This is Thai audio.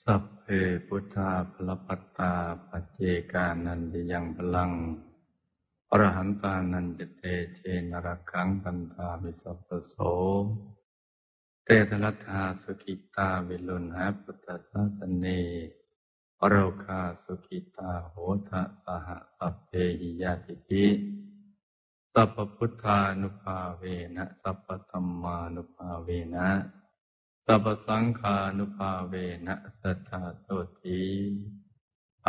สัพเพพุทธาภลปัตตาปัจเจกานันจะยังพลังอรหันตานันจะเตเชนรคังพันธาวิสัพพโสเตทรัตถาสุขิตาวิลุณหะพุทธศาสเนโรคาสุขิตาโหทะสหสัพเพหิยาติภิสัพพพุทธานุภาเวนะสัพพธัมมานุภาเวนะสัพพสังฆานุภาเวนะสัทธาโสติ